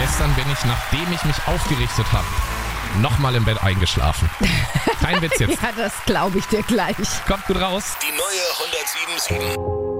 Gestern bin ich, nachdem ich mich aufgerichtet habe, nochmal im Bett eingeschlafen. Kein Witz jetzt. Ja, das glaube ich dir gleich. Kommt gut raus. Die neue 107.7